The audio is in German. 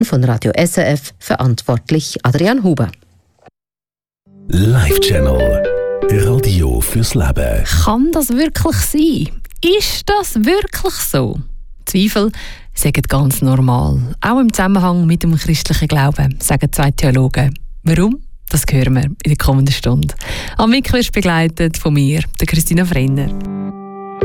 Von Radio SRF verantwortlich Adrian Huber. Live Channel. Radio fürs Leben. Kann das wirklich sein? Ist das wirklich so? Zweifel sind ganz normal. Auch im Zusammenhang mit dem christlichen Glauben, sagen 2 Theologen. Warum? Das hören wir in der kommenden Stunde. Am Mikrofon wird begleitet von mir, der Christina Frenner.